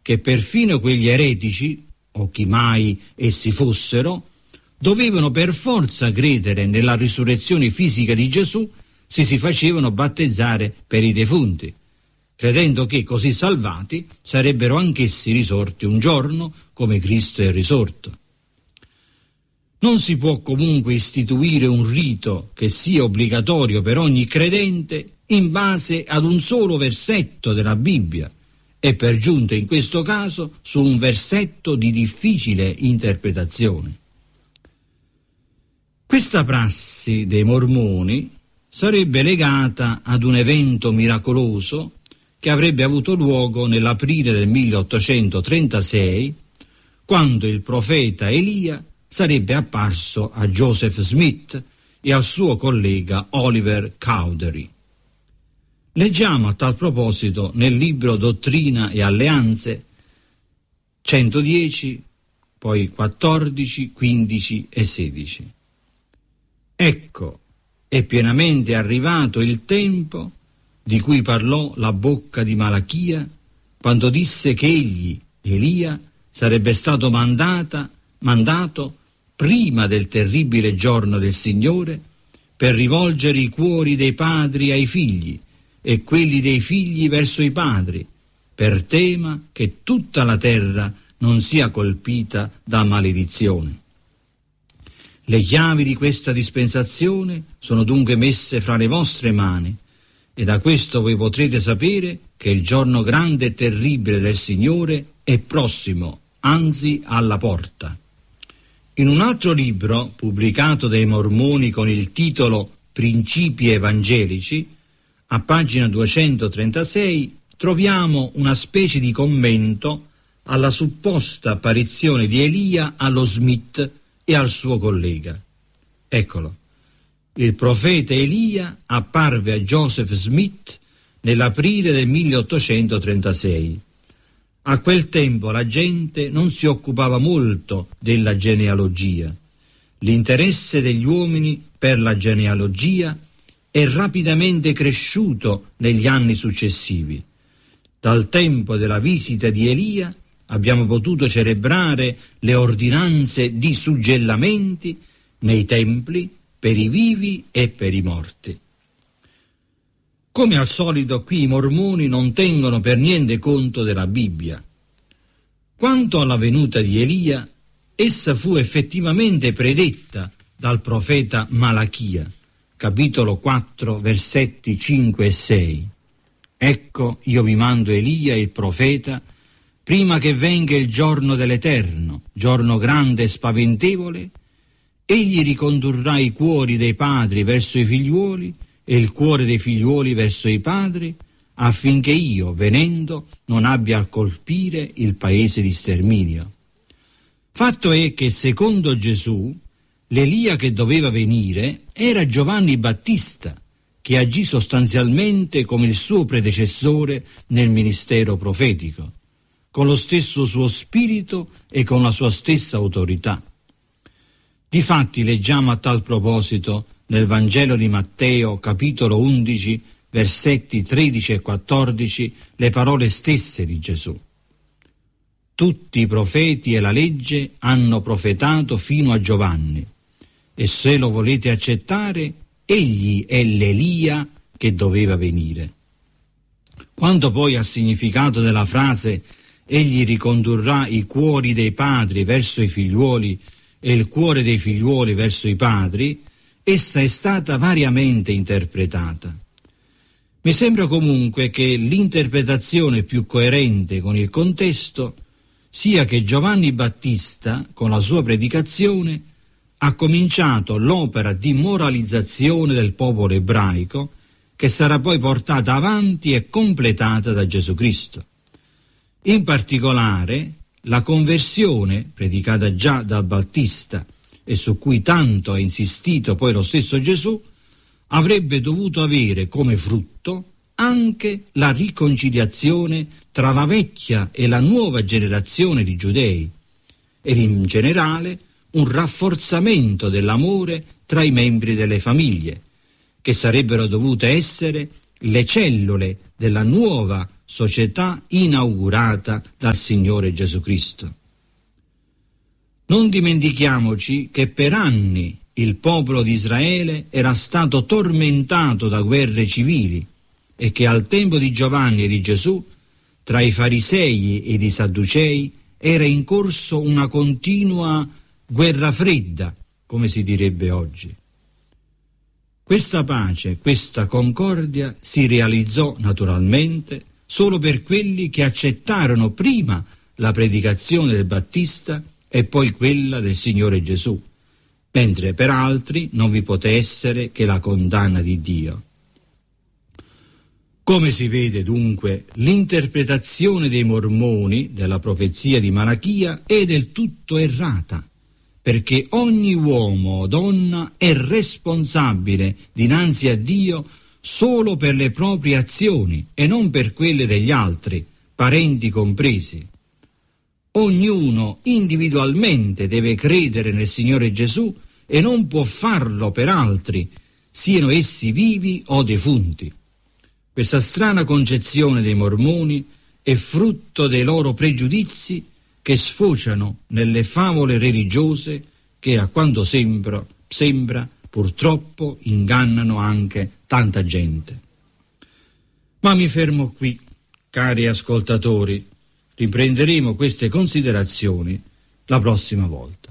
che perfino quegli eretici, o chi mai essi fossero, dovevano per forza credere nella risurrezione fisica di Gesù se si facevano battezzare per i defunti, credendo che così salvati sarebbero anch'essi risorti un giorno come Cristo è risorto. Non si può comunque istituire un rito che sia obbligatorio per ogni credente in base ad un solo versetto della Bibbia e per giunta in questo caso su un versetto di difficile interpretazione. Questa prassi dei mormoni sarebbe legata ad un evento miracoloso che avrebbe avuto luogo nell'aprile del 1836, quando il profeta Elia sarebbe apparso a Joseph Smith e al suo collega Oliver Cowdery. Leggiamo a tal proposito nel libro Dottrina e Alleanze 110, poi 14, 15 e 16. Ecco, è pienamente arrivato il tempo di cui parlò la bocca di Malachia quando disse che egli, Elia, sarebbe stato mandato prima del terribile giorno del Signore per rivolgere i cuori dei padri ai figli e quelli dei figli verso i padri, per tema che tutta la terra non sia colpita da maledizione. Le chiavi di questa dispensazione sono dunque messe fra le vostre mani, e da questo voi potrete sapere che il giorno grande e terribile del Signore è prossimo, anzi alla porta. In un altro libro, pubblicato dai Mormoni con il titolo Principi evangelici, a pagina 236, troviamo una specie di commento alla supposta apparizione di Elia allo Smith e al suo collega. Eccolo. Il profeta Elia apparve a Joseph Smith nell'aprile del 1836. A quel tempo la gente non si occupava molto della genealogia. L'interesse degli uomini per la genealogia è rapidamente cresciuto negli anni successivi. Dal tempo della visita di Elia abbiamo potuto celebrare le ordinanze di suggellamenti nei templi per i vivi e per i morti. Come al solito qui i mormoni non tengono per niente conto della Bibbia. Quanto alla venuta di Elia, essa fu effettivamente predetta dal profeta Malachia, capitolo 4, versetti 5 e 6. Ecco, io vi mando Elia il profeta, prima che venga il giorno dell'Eterno, giorno grande e spaventevole. Egli ricondurrà i cuori dei padri verso i figliuoli e il cuore dei figliuoli verso i padri, affinché io, venendo, non abbia a colpire il paese di sterminio. Fatto è che, secondo Gesù, l'Elia che doveva venire era Giovanni Battista, che agì sostanzialmente come il suo predecessore nel ministero profetico, con lo stesso suo spirito e con la sua stessa autorità. Difatti leggiamo a tal proposito nel Vangelo di Matteo, capitolo 11, versetti 13 e 14, le parole stesse di Gesù. Tutti i profeti e la legge hanno profetato fino a Giovanni, e se lo volete accettare, egli è l'Elia che doveva venire. Quanto poi al significato della frase egli ricondurrà i cuori dei padri verso i figliuoli e il cuore dei figliuoli verso i padri, essa è stata variamente interpretata. Mi sembra comunque che l'interpretazione più coerente con il contesto sia che Giovanni Battista, con la sua predicazione, ha cominciato l'opera di moralizzazione del popolo ebraico, che sarà poi portata avanti e completata da Gesù Cristo. In particolare, la conversione, predicata già dal Battista e su cui tanto ha insistito poi lo stesso Gesù, avrebbe dovuto avere come frutto anche la riconciliazione tra la vecchia e la nuova generazione di giudei ed in generale un rafforzamento dell'amore tra i membri delle famiglie, che sarebbero dovute essere le cellule della nuova società inaugurata dal Signore Gesù Cristo. Non dimentichiamoci che per anni il popolo di Israele era stato tormentato da guerre civili e che al tempo di Giovanni e di Gesù, tra i farisei ed i sadducei, era in corso una continua guerra fredda, come si direbbe oggi. Questa pace, questa concordia si realizzò naturalmente solo per quelli che accettarono prima la predicazione del Battista e poi quella del Signore Gesù, mentre per altri non vi poté essere che la condanna di Dio. Come si vede dunque, l'interpretazione dei mormoni della profezia di Malachia è del tutto errata, perché ogni uomo o donna è responsabile dinanzi a Dio solo per le proprie azioni e non per quelle degli altri, parenti compresi. Ognuno individualmente deve credere nel Signore Gesù e non può farlo per altri, siano essi vivi o defunti. Questa strana concezione dei mormoni è frutto dei loro pregiudizi che sfociano nelle favole religiose che, a quanto sembra, purtroppo ingannano anche tanta gente. Ma mi fermo qui, cari ascoltatori. Riprenderemo queste considerazioni la prossima volta.